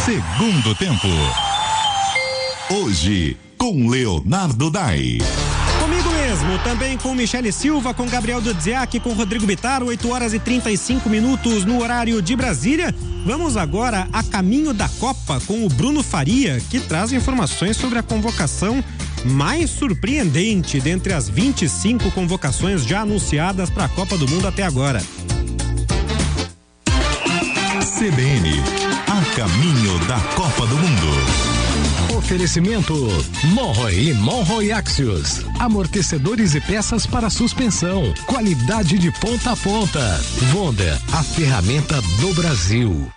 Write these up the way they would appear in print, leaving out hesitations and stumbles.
Segundo tempo. Hoje, com Leonardo Dai. Comigo mesmo, também com Michele Silva, com Gabriel Dudziak, com Rodrigo Bittar, 8h35 no horário de Brasília. Vamos agora a caminho da Copa com o Bruno Faria, que traz informações sobre a convocação mais surpreendente dentre as 25 convocações já anunciadas para a Copa do Mundo até agora. CBN, a caminho da Copa do Mundo. Oferecimento Monroe e Monroe Axios. Amortecedores e peças para suspensão. Qualidade de ponta a ponta. Vonda, a ferramenta do Brasil.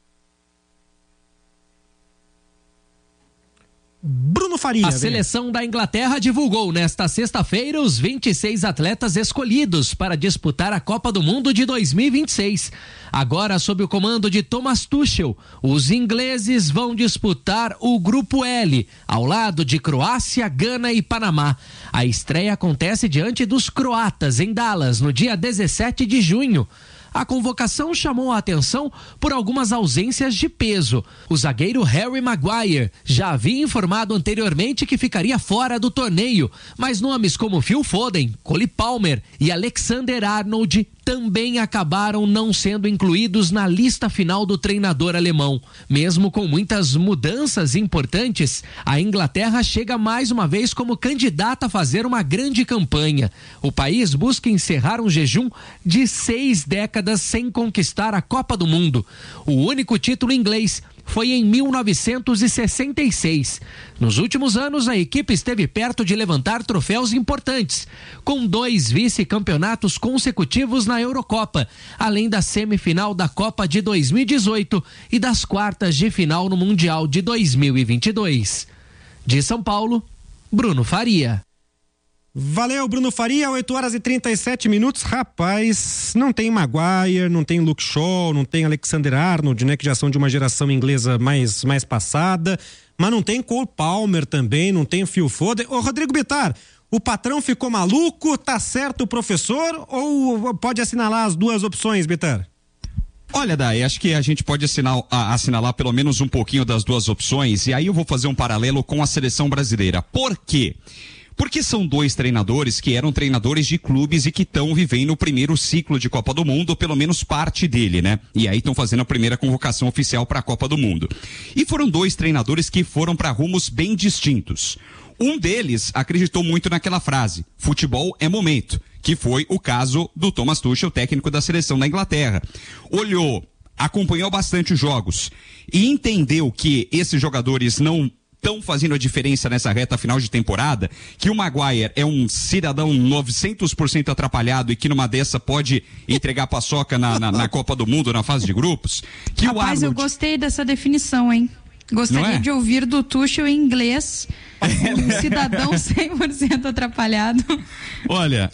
Bruno Faria. A seleção da Inglaterra divulgou nesta sexta-feira os 26 atletas escolhidos para disputar a Copa do Mundo de 2026. Agora, sob o comando de Thomas Tuchel, os ingleses vão disputar o Grupo L, ao lado de Croácia, Gana e Panamá. A estreia acontece diante dos croatas, em Dallas, no dia 17 de junho. A convocação chamou a atenção por algumas ausências de peso. O zagueiro Harry Maguire já havia informado anteriormente que ficaria fora do torneio, mas nomes como Phil Foden, Cole Palmer e Alexander-Arnold também acabaram não sendo incluídos na lista final do treinador alemão. Mesmo com muitas mudanças importantes, a Inglaterra chega mais uma vez como candidata a fazer uma grande campanha. O país busca encerrar um jejum de 6 décadas sem conquistar a Copa do Mundo. O único título inglês foi em 1966. Nos últimos anos, a equipe esteve perto de levantar troféus importantes, com 2 vice-campeonatos consecutivos na Eurocopa, além da semifinal da Copa de 2018 e das quartas de final no Mundial de 2022. De São Paulo, Bruno Faria. Valeu, Bruno Faria, 8h37. Rapaz, não tem Maguire, não tem Luke Shaw, não tem Alexander-Arnold, né, que já são de uma geração inglesa mais passada, mas não tem Cole Palmer também, não tem Phil Foden. Ô, Rodrigo Bittar, o patrão ficou maluco, tá certo o professor, ou pode assinalar as duas opções, Bittar? Olha, Dai, acho que a gente pode assinalar pelo menos um pouquinho das duas opções, e aí eu vou fazer um paralelo com a seleção brasileira. Por quê? Porque são 2 treinadores que eram treinadores de clubes e que estão vivendo o primeiro ciclo de Copa do Mundo, ou pelo menos parte dele, né? E aí estão fazendo a primeira convocação oficial para a Copa do Mundo. E foram 2 treinadores que foram para rumos bem distintos. Um deles acreditou muito naquela frase, futebol é momento, que foi o caso do Thomas Tuchel, técnico da seleção da Inglaterra. Olhou, acompanhou bastante os jogos e entendeu que esses jogadores não estão fazendo a diferença nessa reta final de temporada, que o Maguire é um cidadão 900% atrapalhado e que numa dessa pode entregar paçoca na Copa do Mundo, na fase de grupos. Que Rapaz, o Arnold... eu gostei dessa definição, hein? Gostaria de ouvir do Tuchel em inglês. Um cidadão 100% atrapalhado. Olha,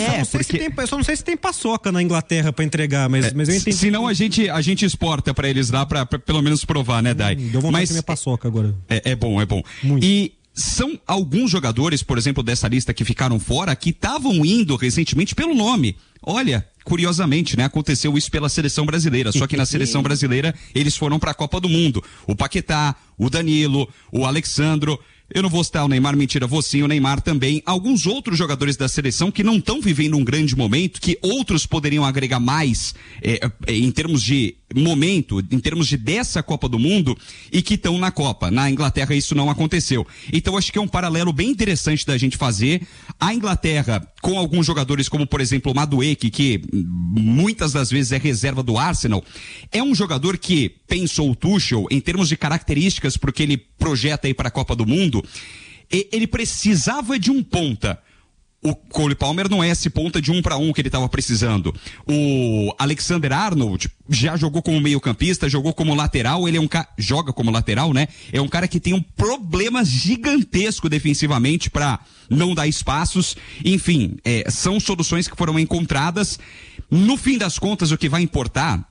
eu só não sei se tem paçoca na Inglaterra pra entregar, mas eu entendi. Senão a gente exporta pra eles lá pra pelo menos provar, né, Dai? Deu vontade de comer paçoca agora. É bom. Muito. E são alguns jogadores, por exemplo, dessa lista que ficaram fora, que estavam indo recentemente pelo nome. Olha, curiosamente, né? Aconteceu isso pela seleção brasileira, só que na seleção brasileira eles foram pra Copa do Mundo. O Paquetá, o Danilo, o Alexandro... Eu não vou citar o Neymar, mentira, vou sim, o Neymar também. Alguns outros jogadores da seleção que não estão vivendo um grande momento, que outros poderiam agregar mais em termos de momento, em termos de dessa Copa do Mundo, e que estão na Copa. Na Inglaterra isso não aconteceu. Então acho que é um paralelo bem interessante da gente fazer. A Inglaterra, com alguns jogadores como, por exemplo, o Madueke, que muitas das vezes é reserva do Arsenal, é um jogador que, pensou o Tuchel, em termos de características pro que ele projeta aí para a Copa do Mundo, ele precisava de um ponta. O Cole Palmer não é esse ponta de 1 para 1 que ele estava precisando. O Alexander-Arnold já jogou como meio-campista, jogou como lateral, ele é joga como lateral, né? É um cara que tem um problema gigantesco defensivamente para não dar espaços. Enfim, são soluções que foram encontradas. No fim das contas, o que vai importar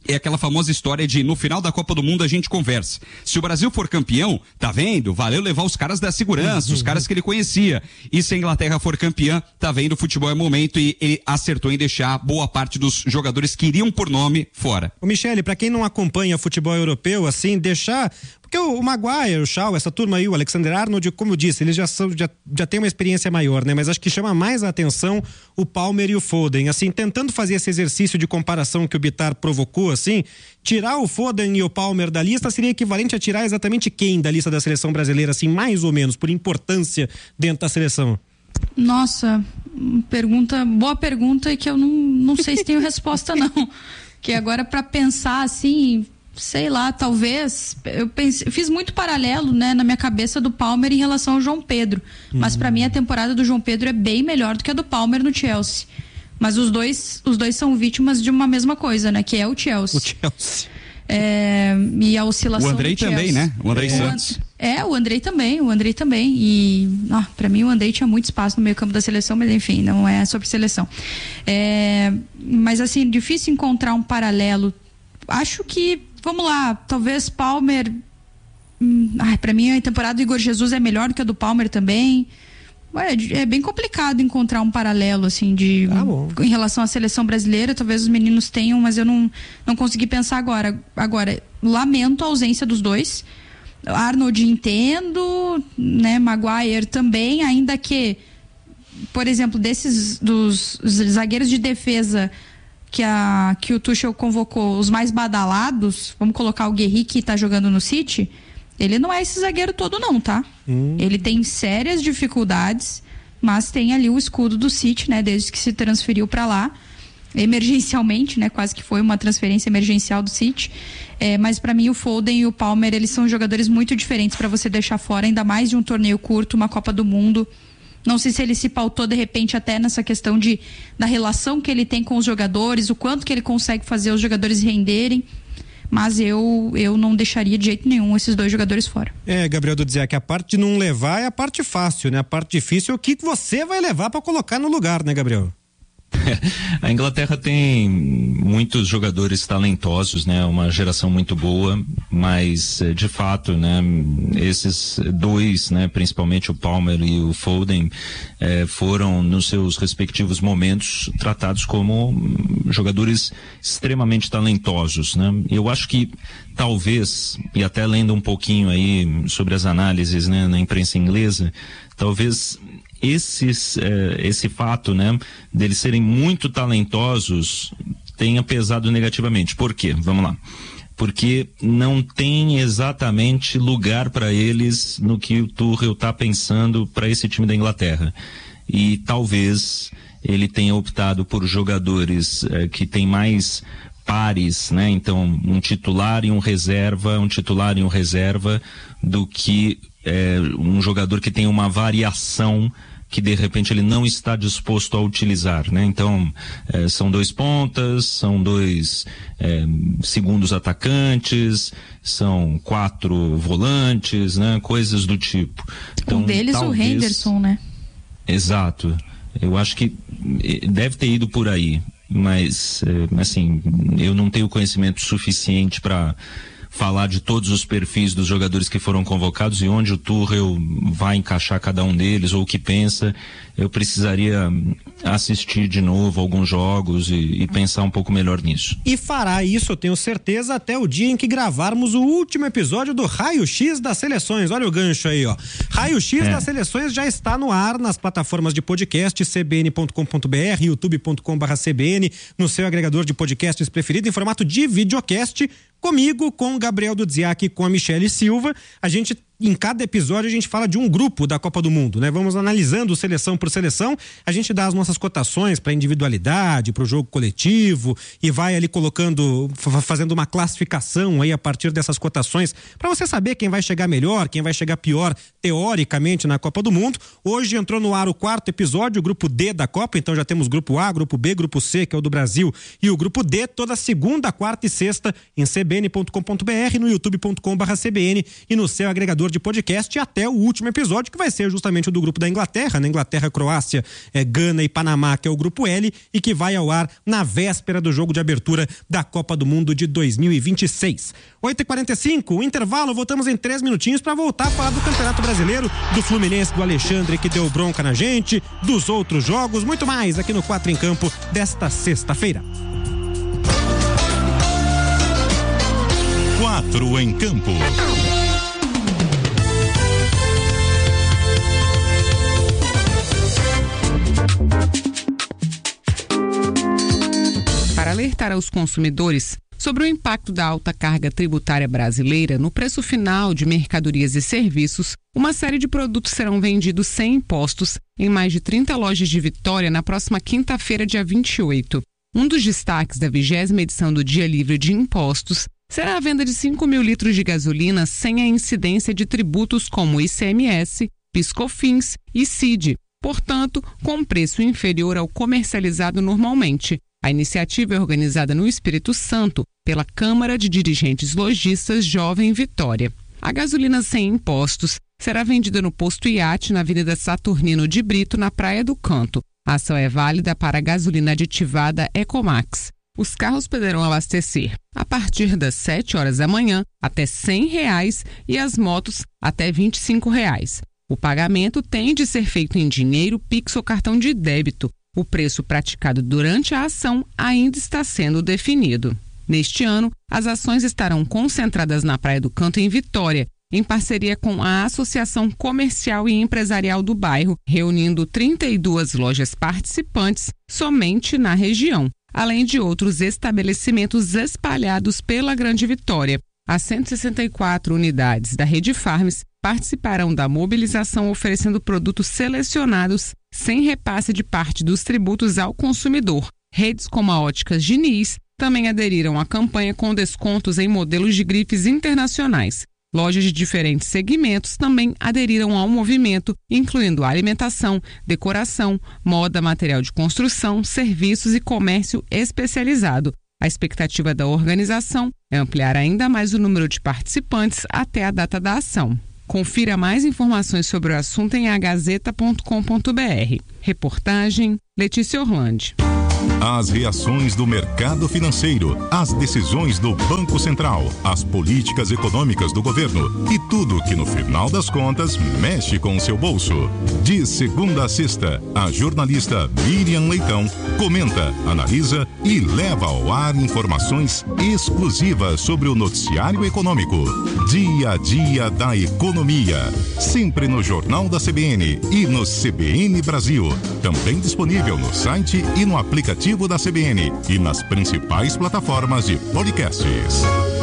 é aquela famosa história de no final da Copa do Mundo a gente conversa. Se o Brasil for campeão, tá vendo? Valeu levar os caras da segurança, os caras que ele conhecia. E se a Inglaterra for campeã, tá vendo? O futebol é momento e ele acertou em deixar boa parte dos jogadores que iriam por nome fora. Ô Michele, pra quem não acompanha futebol europeu, assim, deixar... Porque o Maguire, o Shaw, essa turma aí, o Alexander-Arnold, como eu disse, eles já têm uma experiência maior, né? Mas acho que chama mais a atenção o Palmer e o Foden. Assim, tentando fazer esse exercício de comparação que o Bitar provocou, assim, tirar o Foden e o Palmer da lista seria equivalente a tirar exatamente quem da lista da seleção brasileira, assim, mais ou menos, por importância dentro da seleção? Nossa, boa pergunta e que eu não sei se tenho resposta não. Que agora para pensar assim... Sei lá, talvez, eu fiz muito paralelo, né, na minha cabeça do Palmer em relação ao João Pedro, mas pra mim a temporada do João Pedro é bem melhor do que a do Palmer no Chelsea, mas os dois são vítimas de uma mesma coisa, né, que é o Chelsea. E a oscilação do Chelsea. O Andrei também, né? O Andrei Santos. O Andrei também, e pra mim o Andrei tinha muito espaço no meio campo da seleção, mas enfim, não é sobre seleção. Mas assim, difícil encontrar um paralelo. Acho que vamos lá, talvez Palmer. Pra mim a temporada do Igor Jesus é melhor do que a do Palmer também. É bem complicado encontrar um paralelo, assim, em relação à seleção brasileira. Talvez os meninos tenham, mas eu não consegui pensar agora. Agora, lamento a ausência dos dois. Arnold entendo, né? Maguire também, ainda que, por exemplo, dos zagueiros de defesa que o Tuchel convocou, os mais badalados, vamos colocar o Guerri, que tá jogando no City, ele não é esse zagueiro todo não, tá? Ele tem sérias dificuldades, mas tem ali o escudo do City, né, desde que se transferiu para lá, emergencialmente, né, quase que foi uma transferência emergencial do City, mas para mim o Foden e o Palmer, eles são jogadores muito diferentes para você deixar fora, ainda mais de um torneio curto, uma Copa do Mundo. Não sei se ele se pautou de repente até nessa questão da relação que ele tem com os jogadores, o quanto que ele consegue fazer os jogadores renderem, mas eu não deixaria de jeito nenhum esses dois jogadores fora. Gabriel, do dizer que a parte de não levar é a parte fácil, né? A parte difícil é o que você vai levar para colocar no lugar, né, Gabriel? A Inglaterra tem muitos jogadores talentosos, né? Uma geração muito boa, mas de fato, né? Esses dois, né? Principalmente o Palmer e o Foden, foram nos seus respectivos momentos tratados como jogadores extremamente talentosos, né? Eu acho que talvez, e até lendo um pouquinho aí sobre as análises, né? Na imprensa inglesa, talvez esse fato, né, deles serem muito talentosos tenha pesado negativamente. Por quê? Vamos lá. Porque não tem exatamente lugar para eles no que o Tuchel está pensando para esse time da Inglaterra. E talvez ele tenha optado por jogadores que têm mais pares, né? Então, um titular e um reserva, do que um jogador que tem uma variação que de repente ele não está disposto a utilizar, né? Então, são dois pontas, são dois segundos atacantes, são 4 volantes, né? Coisas do tipo. Então, um deles talvez... o Henderson, né? Exato. Eu acho que deve ter ido por aí, mas assim, eu não tenho conhecimento suficiente para falar de todos os perfis dos jogadores que foram convocados e onde o Tuchel vai encaixar cada um deles ou o que pensa. Eu precisaria assistir de novo alguns jogos e pensar um pouco melhor nisso. E fará isso, eu tenho certeza, até o dia em que gravarmos o último episódio do Raio X das Seleções. Olha o gancho aí, ó. Raio X das Seleções já está no ar nas plataformas de podcast, cbn.com.br, youtube.com/cbn, no seu agregador de podcasts preferido em formato de videocast, comigo, com o Gabriel Dudziak e com a Michele Silva. A gente, em cada episódio, a gente fala de um grupo da Copa do Mundo, né? Vamos analisando seleção por seleção, a gente dá as nossas cotações para individualidade, para o jogo coletivo e vai ali colocando, fazendo uma classificação aí a partir dessas cotações para você saber quem vai chegar melhor, quem vai chegar pior, teoricamente, na Copa do Mundo. Hoje entrou no ar o 4º episódio, o grupo D da Copa, então já temos grupo A, grupo B, grupo C, que é o do Brasil, e o grupo D, toda segunda, quarta e sexta em cbn.com.br, no youtube.com/cbn e no seu agregador de podcast até o último episódio, que vai ser justamente o do grupo da Inglaterra, né? Inglaterra, Croácia, Gana e Panamá, que é o grupo L, e que vai ao ar na véspera do jogo de abertura da Copa do Mundo de 2026. 8h45, o intervalo, voltamos em 3 minutinhos para voltar a falar do Campeonato Brasileiro, do Fluminense, do Alexandre, que deu bronca na gente, dos outros jogos, muito mais aqui no 4 em Campo desta sexta-feira. 4 em Campo. Para alertar aos consumidores sobre o impacto da alta carga tributária brasileira no preço final de mercadorias e serviços, uma série de produtos serão vendidos sem impostos em mais de 30 lojas de Vitória na próxima quinta-feira, dia 28. Um dos destaques da 20ª edição do Dia Livre de Impostos será a venda de 5 mil litros de gasolina sem a incidência de tributos como ICMS, PIS/COFINS e CID, portanto, com um preço inferior ao comercializado normalmente. A iniciativa é organizada no Espírito Santo pela Câmara de Dirigentes Lojistas Jovem Vitória. A gasolina sem impostos será vendida no posto Iate, na Avenida Saturnino de Brito, na Praia do Canto. A ação é válida para a gasolina aditivada Ecomax. Os carros poderão abastecer a partir das 7 horas da manhã até R$100 e as motos até R$25. O pagamento tem de ser feito em dinheiro, Pix ou cartão de débito. O preço praticado durante a ação ainda está sendo definido. Neste ano, as ações estarão concentradas na Praia do Canto, em Vitória, em parceria com a Associação Comercial e Empresarial do bairro, reunindo 32 lojas participantes somente na região, além de outros estabelecimentos espalhados pela Grande Vitória. As 164 unidades da Rede Farms participarão da mobilização, oferecendo produtos selecionados sem repasse de parte dos tributos ao consumidor. Redes como a Óticas Diniz também aderiram à campanha com descontos em modelos de grifes internacionais. Lojas de diferentes segmentos também aderiram ao movimento, incluindo alimentação, decoração, moda, material de construção, serviços e comércio especializado. A expectativa da organização é ampliar ainda mais o número de participantes até a data da ação. Confira mais informações sobre o assunto em agazeta.com.br. Reportagem Letícia Orlandi. As reações do mercado financeiro, as decisões do Banco Central, as políticas econômicas do governo e tudo que no final das contas mexe com o seu bolso. De segunda a sexta, a jornalista Miriam Leitão comenta, analisa e leva ao ar informações exclusivas sobre o noticiário econômico. Dia a dia da economia, sempre no Jornal da CBN e no CBN Brasil. Também disponível no site e no aplicativo da CBN e nas principais plataformas de podcasts.